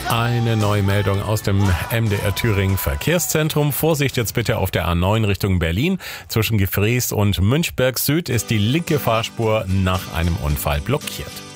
Eine neue Meldung aus dem MDR Thüringen Verkehrszentrum. Vorsicht jetzt bitte auf der A9 Richtung Berlin. Zwischen Gefrees und Münchberg Süd ist die linke Fahrspur nach einem Unfall blockiert.